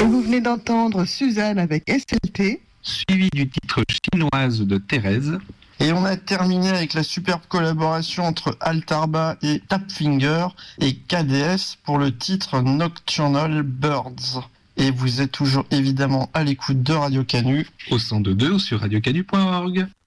Et vous venez d'entendre Suzanne avec SLT. Suivi du titre Chinoise de Thérèse. Et on a terminé avec la superbe collaboration entre Altarba et Tapfinger et KDS pour le titre Nocturnal Birds. Et vous êtes toujours évidemment à l'écoute de Radio Canu au 102.2 ou sur radiocanu.org.